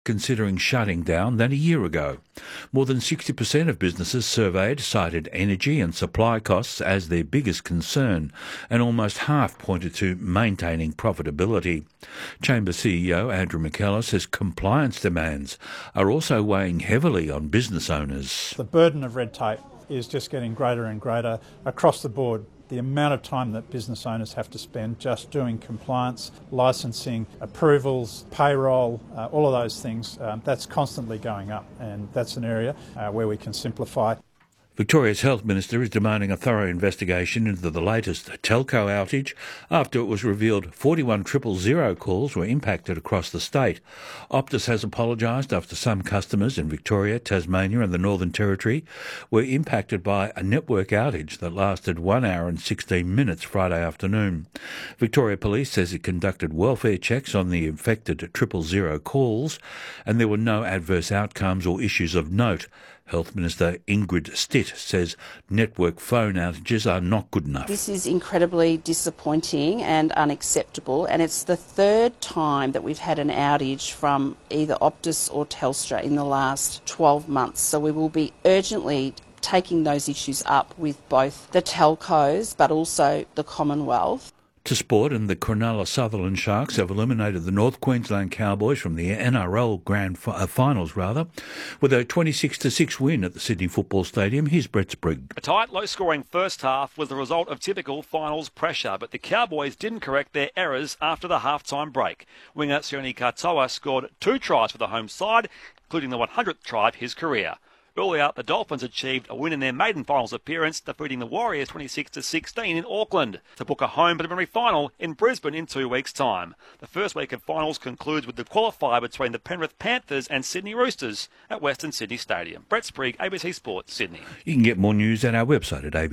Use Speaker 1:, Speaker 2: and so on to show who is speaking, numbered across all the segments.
Speaker 1: considering shutting down than a year ago. More than 60% of businesses surveyed cited energy and supply costs as their biggest concern, and almost half pointed to maintaining profitability. Chamber CEO Andrew McKellar says compliance demands are also weighing heavily on business owners.
Speaker 2: The burden of red tape is just getting greater and greater across the board. The amount of time that business owners have to spend just doing compliance, licensing, approvals, payroll, all of those things, that's constantly going up, and that's an area where we can simplify.
Speaker 1: Victoria's Health Minister is demanding a thorough investigation into the latest telco outage after it was revealed 41 000 calls were impacted across the state. Optus has apologised after some customers in Victoria, Tasmania and the Northern Territory were impacted by a network outage that lasted 1 hour and 16 minutes Friday afternoon. Victoria Police says it conducted welfare checks on the infected 000 calls and there were no adverse outcomes or issues of note. Health Minister Ingrid Stitt says network phone outages are not good enough.
Speaker 3: This is incredibly disappointing and unacceptable, and it's the third time that we've had an outage from either Optus or Telstra in the last 12 months. So we will be urgently taking those issues up with both the telcos but also the Commonwealth.
Speaker 1: To sport, and the Cronulla Sutherland Sharks have eliminated the North Queensland Cowboys from the NRL finals, with a 26-6 win at the Sydney Football Stadium. Here's Brett Sprigg.
Speaker 4: A tight, low-scoring first half was the result of typical finals pressure, but the Cowboys didn't correct their errors after the half-time break. Winger Sione Katoa scored 2 tries for the home side, including the 100th try of his career. Earlier, the Dolphins achieved a win in their maiden finals appearance, defeating the Warriors 26-16 in Auckland to book a home preliminary final in Brisbane in 2 weeks' time. The first week of finals concludes with the qualifier between the Penrith Panthers and Sydney Roosters at Western Sydney Stadium. Brett Sprigg, ABC Sports, Sydney.
Speaker 1: You can get more news at our website at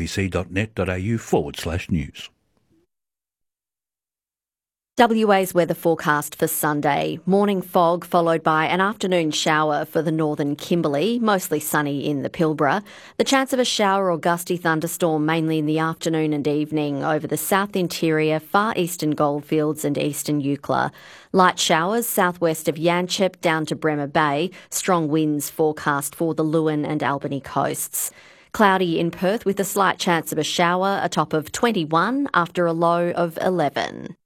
Speaker 1: abc.net.au/news.
Speaker 5: WA's weather forecast for Sunday. Morning fog followed by an afternoon shower for the northern Kimberley, mostly sunny in the Pilbara. The chance of a shower or gusty thunderstorm mainly in the afternoon and evening over the south interior, far eastern Goldfields and eastern Eucla. Light showers southwest of Yanchep down to Bremer Bay. Strong winds forecast for the Lewin and Albany coasts. Cloudy in Perth with a slight chance of a shower, a top of 21 after a low of 11.